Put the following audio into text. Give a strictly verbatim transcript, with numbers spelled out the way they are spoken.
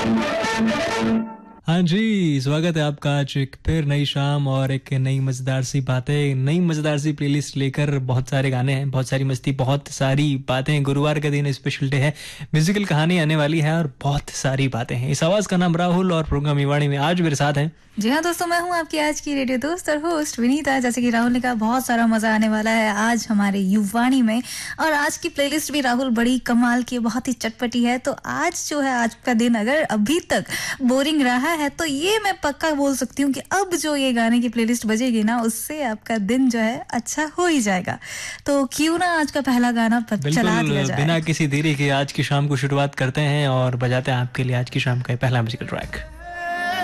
हाँ जी, स्वागत है आपका आज एक फिर नई शाम और एक नई मज़ेदार सी बातें, नई मज़ेदार सी प्लेलिस्ट लेकर। बहुत सारे गाने हैं, बहुत सारी मस्ती, बहुत सारी बातें। गुरुवार का दिन स्पेशल डे है, म्यूजिकल कहानी आने वाली है और बहुत सारी बातें हैं। इस आवाज़ का नाम राहुल और प्रोग्राम ईवाणी में आज मेरे साथ हैं। जी हाँ दोस्तों, मैं हूँ आपकी आज की रेडियो दोस्त और होस्ट विनीता। जैसे कि राहुल ने कहा, बहुत सारा मजा आने वाला है आज हमारे युवाणी में। और आज की प्लेलिस्ट भी राहुल बड़ी कमाल की, बहुत ही चटपटी है। तो आज जो है, आज का दिन अगर अभी तक बोरिंग रहा है तो ये मैं पक्का बोल सकती हूँ कि अब जो ये गाने की प्लेलिस्ट बजेगी ना, उससे आपका दिन जो है अच्छा हो ही जाएगा। तो क्यों ना आज का पहला गाना चला दिया जाए। बिना किसी देरी के आज की शाम को शुरुआत करते हैं और बजाते हैं आपके लिए आज की शाम का पहला म्यूजिकल ट्रैक।